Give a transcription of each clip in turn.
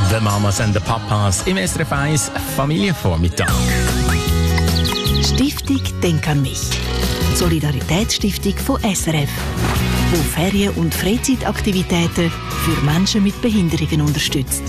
The Mamas and the Papas im SRF 1 Familienvormittag. Stiftung Denk an mich. Solidaritätsstiftung von SRF, die Ferien- und Freizeitaktivitäten für Menschen mit Behinderungen unterstützt.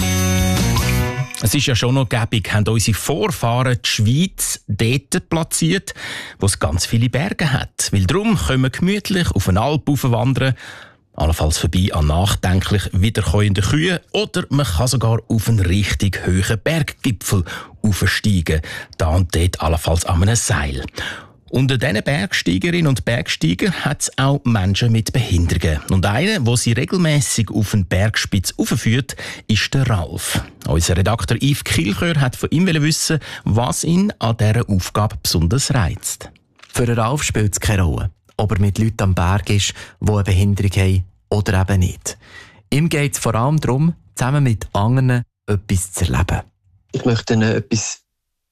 Es ist ja schon noch gäbig, haben unsere Vorfahren die Schweiz dort platziert, wo es ganz viele Berge hat. Weil darum können wir gemütlich auf eine Alp wandern, allenfalls vorbei an nachdenklich wiederkäuenden Kühen, oder man kann sogar auf einen richtig hohen Berggipfel aufsteigen, da und dort allenfalls an einem Seil. Unter diesen Bergsteigerinnen und Bergsteigern hat es auch Menschen mit Behinderungen. Und einer, der sie regelmässig auf den Bergspitz aufführt, ist der Ralf. Unser Redakteur Yves Kilchör hat von ihm wissen, was ihn an dieser Aufgabe besonders reizt. Für den Ralf spielt es keine Rolle, ob er mit Leuten am Berg ist, die eine Behinderung haben oder eben nicht. Ihm geht es vor allem darum, zusammen mit anderen etwas zu erleben. Ich möchte ihnen etwas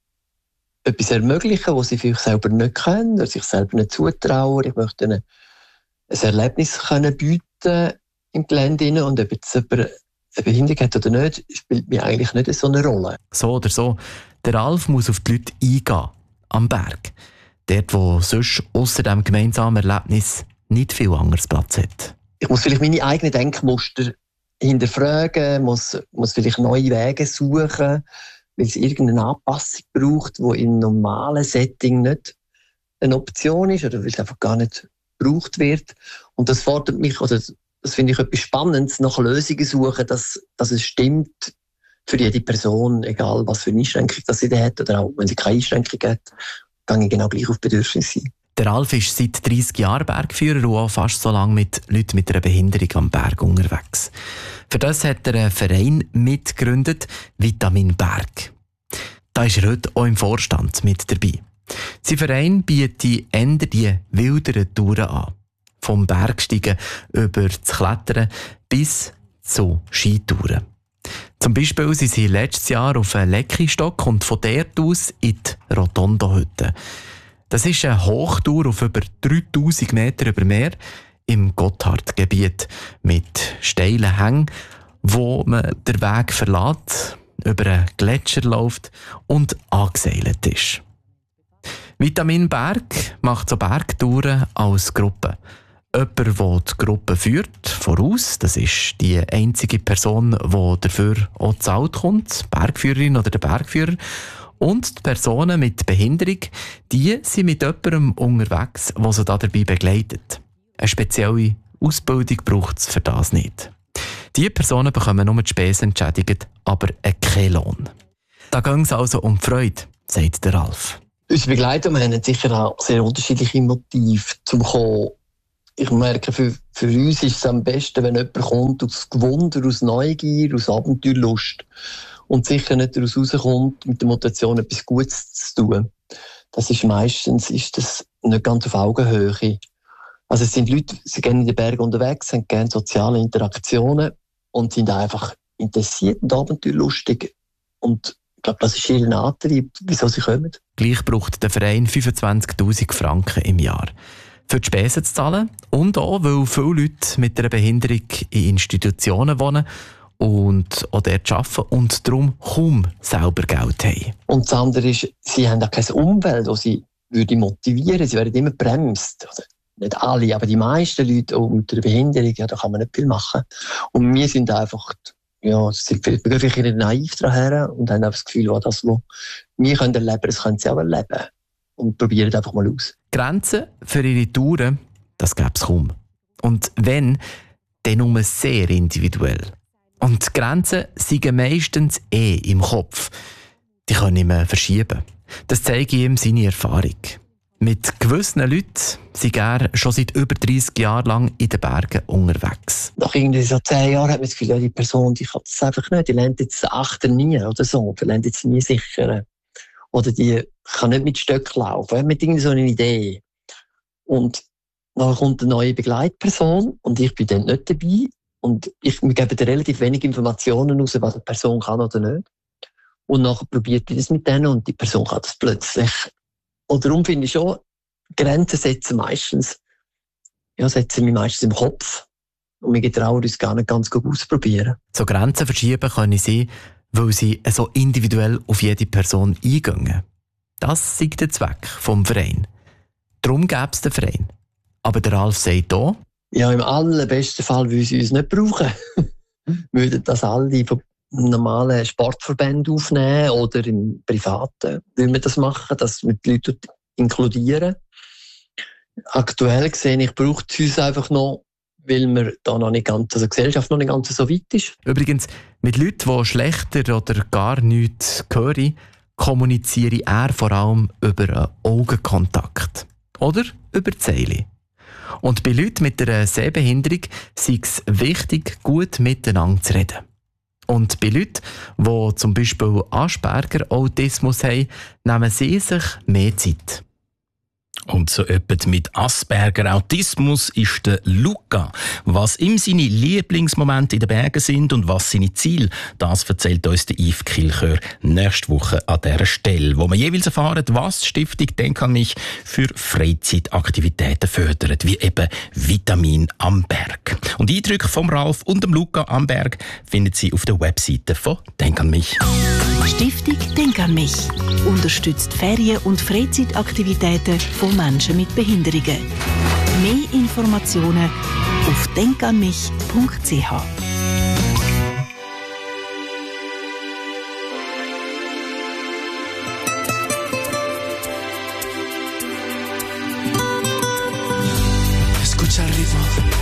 ermöglichen, was sie vielleicht selber nicht können oder sich selber nicht zutrauen. Ich möchte ihnen ein Erlebnis bieten im Gelände. Und ob jetzt jemand eine Behinderung hat oder nicht, spielt mir eigentlich nicht so eine Rolle. So oder so, der Ralf muss auf die Leute eingehen, am Berg. Dort, wo sonst ausser dem gemeinsamen Erlebnis nicht viel anderes Platz hat. Ich muss vielleicht meine eigenen Denkmuster hinterfragen, muss vielleicht neue Wege suchen, weil es irgendeine Anpassung braucht, die im normalen Setting nicht eine Option ist oder weil es einfach gar nicht gebraucht wird. Und das fordert mich, oder das finde ich etwas Spannendes, nach Lösungen suchen, dass es stimmt für jede Person, egal was für eine Einschränkung das sie hat oder auch wenn sie keine Einschränkung hat, kann ich genau gleich auf Bedürfnisse sein. Der Ralf ist seit 30 Jahren Bergführer und auch fast so lange mit Leuten mit einer Behinderung am Berg unterwegs. Für das hat er einen Verein mitgegründet, Vitamin Berg. Da ist er heute auch im Vorstand mit dabei. Sein Verein bietet eher die wilderen Touren an. Vom Bergsteigen über das Klettern bis zu Skitouren. Zum Beispiel sind sie letztes Jahr auf einen Leckistock und von dort aus in die Rotondo-Hütte. Das ist eine Hochtour auf über 3000 Meter über Meer im Gotthardgebiet mit steilen Hängen, wo man den Weg verlässt, über einen Gletscher läuft und angeseilt ist. Vitamin Berg macht so Bergtouren als Gruppe. Jemand, der die Gruppe führt, voraus, das ist die einzige Person, die dafür auch zu Alt kommt, die Bergführerin oder der Bergführer. Und die Personen mit Behinderung, die sind mit jemandem unterwegs, der sie dabei begleitet. Eine spezielle Ausbildung braucht es für das nicht. Diese Personen bekommen nur die Spesen entschädigt, aber keinen Lohn. Da ging es also um die Freude, sagt der Ralf. Unsere Begleiter haben sicher auch sehr unterschiedliche Motive zum Kommen. Ich merke, für uns ist es am besten, wenn jemand kommt aus Gewunder, aus Neugier, aus Abenteuerlust. Und sicher nicht daraus rauskommt, mit der Motivation etwas Gutes zu tun. Das ist meistens das nicht ganz auf Augenhöhe. Also es sind Leute, sie gehen in den Bergen unterwegs, haben gerne soziale Interaktionen und sind einfach interessiert und abenteuerlustig. Und ich glaube, das ist ihr Antrieb, wieso sie kommen. Gleich braucht der Verein 25'000 Franken im Jahr. Für die Spesen zu zahlen und auch, weil viele Leute mit einer Behinderung in Institutionen wohnen und auch dort arbeiten und darum kaum selber Geld haben. Und das andere ist, sie haben auch keine Umwelt, die sie motivieren würde. Sie werden immer bremst. Also nicht alle, aber die meisten Leute mit einer Behinderung, ja, da kann man nicht viel machen. Und wir sind einfach, ja, wir gehen vielleicht naiv daher und haben das Gefühl, das, was wir erleben können, das können sie auch erleben. Und probieren einfach mal aus. Grenzen für ihre Touren, das gäbe es kaum. Und wenn, dann nur sehr individuell. Und die Grenzen sind meistens im Kopf. Die können immer verschieben. Das zeigt ihm seine Erfahrung. Mit gewissen Leuten sind er schon seit über 30 Jahren lang in den Bergen unterwegs. Nach irgendwie so 10 Jahren hat man das Gefühl, ja, die Person, die kann das einfach nicht. Die lernt jetzt Achter nie oder so. Die lernt jetzt nie sicher. Oder die kann nicht mit Stöcken laufen. Mit irgendwie so einer Idee. Und dann kommt eine neue Begleitperson und ich bin dann nicht dabei. Und wir geben relativ wenig Informationen raus, was eine Person kann oder nicht. Und nachher probiert ich das mit denen und die Person kann das plötzlich. Und darum finde ich schon, Grenzen setzen mich meistens im Kopf. Und wir trauen uns gar nicht ganz gut ausprobieren. So Grenzen verschieben können sie, weil sie so individuell auf jede Person eingehen. Das ist der Zweck vom Verein. Darum gäbe es den Verein. Aber der Ralf sagt auch, ja, im allerbesten Fall würden sie uns nicht brauchen. Würden das alle von normalen Sportverbänden aufnehmen oder im Privaten. Würden wir das machen, dass wir die Leute inkludieren. Aktuell gesehen, ich brauche es uns einfach noch, weil wir da noch nicht ganz, also die Gesellschaft noch nicht ganz so weit ist. Übrigens, mit Leuten, die schlechter oder gar nichts hören, kommuniziere er vor allem über einen Augenkontakt. Oder über die Zeile. Und bei Leuten mit einer Sehbehinderung ist es wichtig, gut miteinander zu reden. Und bei Leuten, die zum Beispiel Asperger-Autismus haben, nehmen sie sich mehr Zeit. Und so jemand mit Asperger-Autismus ist der Luca. Was ihm seine Lieblingsmomente in den Bergen sind und was seine Ziele, das erzählt uns der Yves Kilchör nächste Woche an dieser Stelle, wo wir jeweils erfahren, was die Stiftung «Denk an mich» für Freizeitaktivitäten fördert, wie eben Vitamin am Berg. Und Eindrücke vom Ralf und dem Luca am Berg finden Sie auf der Webseite von «Denk an mich». Stiftung «Denk an mich» unterstützt Ferien- und Freizeitaktivitäten von Menschen mit Behinderungen. Mehr Informationen auf denkanmich.ch. Escucha el ritmo.